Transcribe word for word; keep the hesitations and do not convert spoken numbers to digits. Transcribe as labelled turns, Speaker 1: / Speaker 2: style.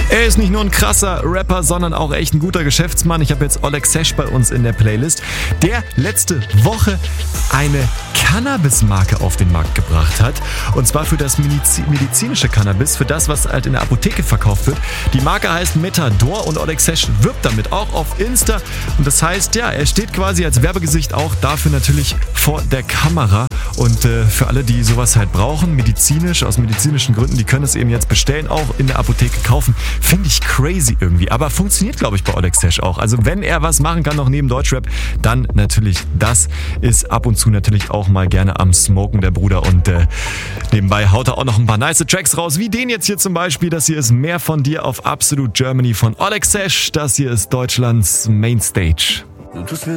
Speaker 1: Er ist nicht nur ein krasser Rapper, sondern auch echt ein guter Geschäftsmann. Ich habe jetzt Oleg Sesh bei uns in der Playlist, der letzte Woche eine Cannabis-Marke auf den Markt gebracht hat. Und zwar für das Mediz- medizinische Cannabis, für das, was halt in der Apotheke verkauft wird. Die Marke heißt Metador und Oleg Sesh wirbt damit auch auf Insta. Und das heißt, ja, er steht quasi als Werbegesicht auch dafür natürlich vor der Kamera. Und äh, für alle, die sowas halt brauchen, medizinisch, aus medizinischen Gründen, die können es eben jetzt bestellen, auch in der Apotheke kaufen. Finde ich crazy irgendwie. Aber funktioniert, glaube ich, bei Oleg Sesh auch. Also wenn er was machen kann, noch neben Deutschrap, dann natürlich das. Ist ab und zu natürlich auch mal gerne am Smoken, der Bruder. Und äh, nebenbei haut er auch noch ein paar nice Tracks raus, wie den jetzt hier zum Beispiel. Das hier ist Mehr von dir auf Absolute Germany von Oleg Sesh. Das hier ist Deutschlands Mainstage.
Speaker 2: Du tust mir